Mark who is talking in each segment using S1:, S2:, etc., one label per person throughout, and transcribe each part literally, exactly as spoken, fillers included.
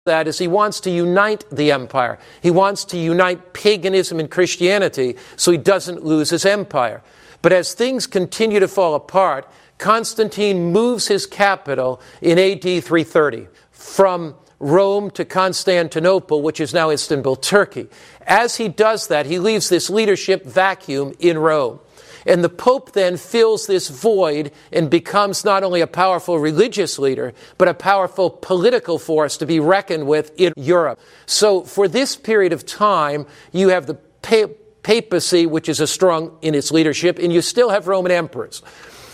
S1: that is he wants to unite the empire. He wants to unite paganism and Christianity so he doesn't lose his empire. But as things continue to fall apart, Constantine moves his capital in A D three thirty from Rome to Constantinople, which is now Istanbul, Turkey. As he does that, he leaves this leadership vacuum in Rome. And the Pope then fills this void and becomes not only a powerful religious leader, but a powerful political force to be reckoned with in Europe. So for this period of time, you have the pa- papacy, which is a strong in its leadership, and you still have Roman emperors.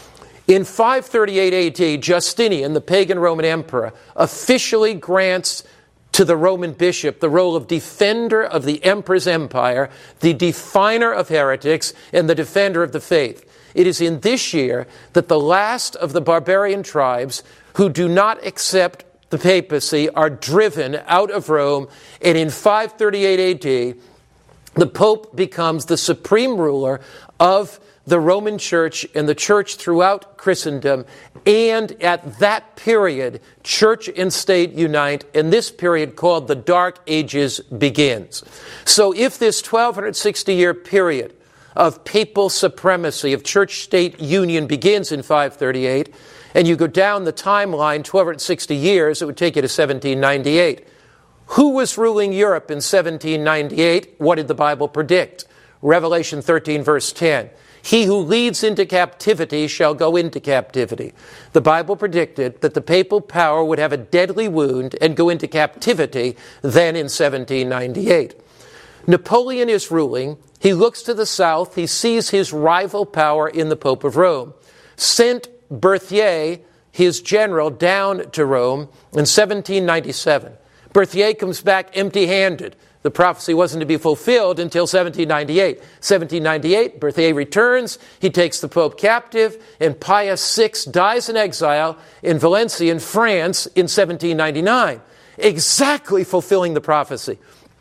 S1: In five thirty-eight A D, Justinian, the pagan Roman emperor, officially grants to the Roman bishop the role of defender of the emperor's empire, the definer of heretics, and the defender of the faith. It is in this year that the last of the barbarian tribes who do not accept the papacy are driven out of Rome, and in five thirty-eight A D, the Pope becomes the supreme ruler of the Roman Church and the Church throughout Christendom. And at that period, church and state unite, and this period called the Dark Ages begins. So if this twelve sixty year period of papal supremacy, of church-state union begins in five thirty-eight, and you go down the timeline twelve sixty years, it would take you to seventeen ninety-eight. Who was ruling Europe in seventeen ninety-eight? What did the Bible predict? Revelation thirteen, verse ten. He who leads into captivity shall go into captivity. The Bible predicted that the papal power would have a deadly wound and go into captivity then in seventeen ninety-eight. Napoleon is ruling. He looks to the south. He sees his rival power in the Pope of Rome. Sent Berthier, his general, down to Rome in seventeen ninety-seven. Berthier comes back empty-handed. The prophecy wasn't to be fulfilled until seventeen ninety-eight. seventeen ninety-eight, Berthier returns. He takes the Pope captive, and Pius the Sixth dies in exile in Valencia, in France, in seventeen ninety-nine, exactly fulfilling the prophecy.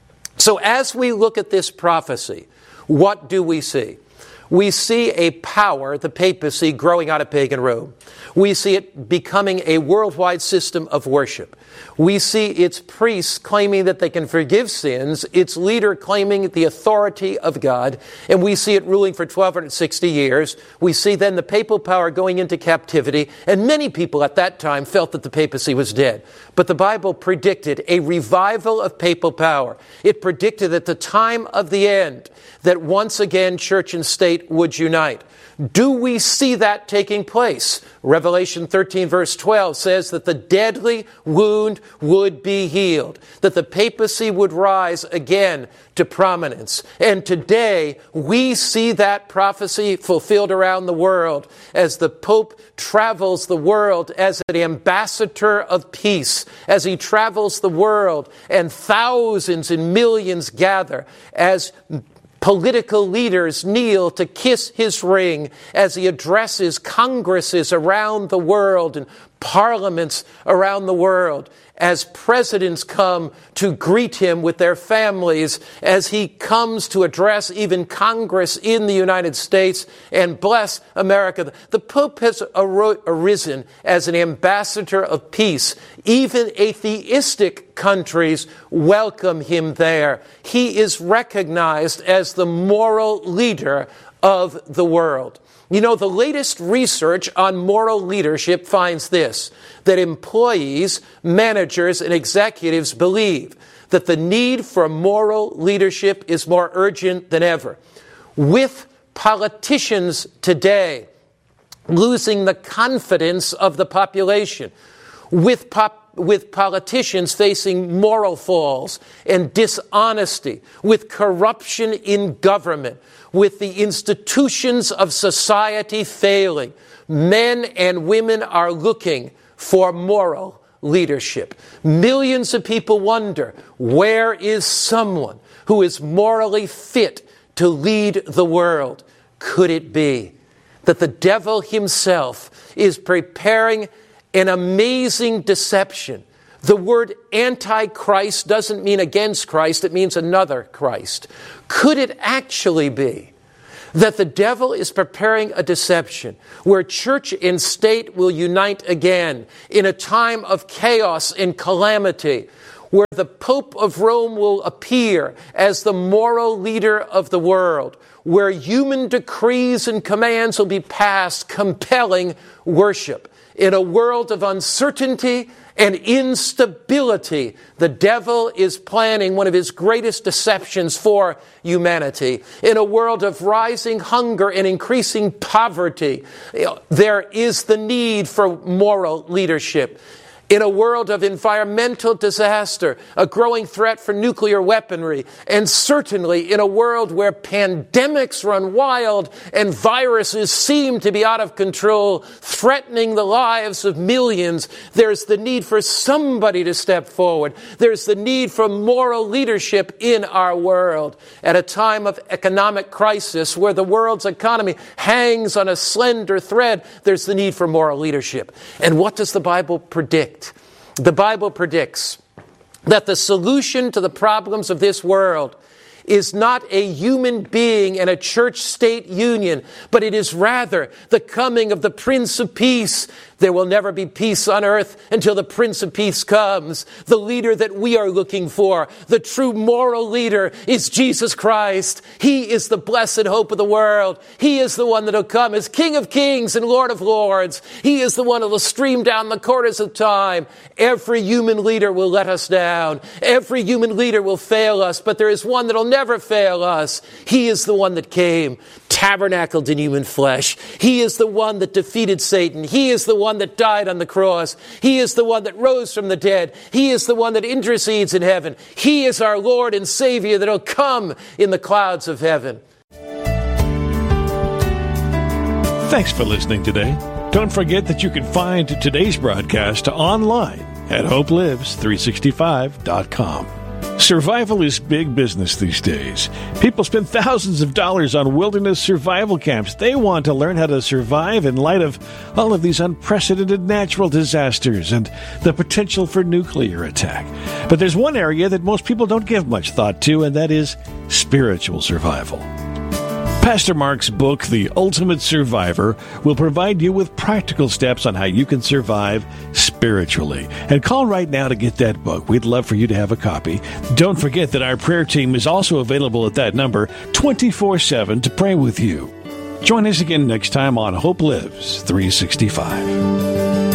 S1: So as we look at this prophecy, what do we see? We see a power, the papacy, growing out of pagan Rome. We see it becoming a worldwide system of worship. We see its priests claiming that they can forgive sins, its leader claiming the authority of God, and we see it ruling for twelve sixty years. We see then the papal power going into captivity, and many people at that time felt that the papacy was dead. But the Bible predicted a revival of papal power. It predicted at the time of the end that once again church and state would unite. Do we see that taking place? Revelation thirteen verse twelve says that the deadly wound would be healed, that the papacy would rise again to prominence. And today we see that prophecy fulfilled around the world as the Pope travels the world as an ambassador of peace, as he travels the world and thousands and millions gather as political leaders kneel to kiss his ring as he addresses congresses around the world and parliaments around the world, as presidents come to greet him with their families, as he comes to address even Congress in the United States and bless America. The Pope has arisen as an ambassador of peace. Even atheistic countries welcome him there. He is recognized as the moral leader of the world. You know, the latest research on moral leadership finds this, that employees, managers, and executives believe that the need for moral leadership is more urgent than ever. With politicians today losing the confidence of the population, with pop with politicians facing moral falls and dishonesty, with corruption in government, with the institutions of society failing, men and women are looking for moral leadership. Millions of people wonder, where is someone who is morally fit to lead the world? Could it be that the devil himself is preparing an amazing deception? The word antichrist doesn't mean against Christ, it means another Christ. Could it actually be that the devil is preparing a deception where church and state will unite again in a time of chaos and calamity, where the Pope of Rome will appear as the moral leader of the world, where human decrees and commands will be passed, compelling worship. In a world of uncertainty and instability, the devil is planning one of his greatest deceptions for humanity. In a world of rising hunger and increasing poverty, there is the need for moral leadership. In a world of environmental disaster, a growing threat for nuclear weaponry, and certainly in a world where pandemics run wild and viruses seem to be out of control, threatening the lives of millions, there's the need for somebody to step forward. There's the need for moral leadership in our world. At a time of economic crisis, where the world's economy hangs on a slender thread, there's the need for moral leadership. And what does the Bible predict? The Bible predicts that the solution to the problems of this world is not a human being and a church-state union, but it is rather the coming of the Prince of Peace. There will never be peace on earth until the Prince of Peace comes. The leader that we are looking for, the true moral leader, is Jesus Christ. He is the blessed hope of the world. He is the one that will come as King of Kings and Lord of Lords. He is the one that will stream down the corridors of time. Every human leader will let us down. Every human leader will fail us, but there is one that will never fail us. He is the one that came, tabernacled in human flesh. He is the one that defeated Satan. He is the one that died on the cross. He is the one that rose from the dead. He is the one that intercedes in heaven. He is our Lord and Savior that will come in the clouds of heaven.
S2: Thanks for listening today. Don't forget that you can find today's broadcast online at hope lives three sixty-five dot com. Survival is big business these days. People spend thousands of dollars on wilderness survival camps. They want to learn how to survive in light of all of these unprecedented natural disasters and the potential for nuclear attack. But there's one area that most people don't give much thought to, and that is spiritual survival. Pastor Mark's book, The Ultimate Survivor, will provide you with practical steps on how you can survive spiritually. And call right now to get that book. We'd love for you to have a copy. Don't forget that our prayer team is also available at that number twenty-four seven to pray with you. Join us again next time on Hope Lives three sixty-five.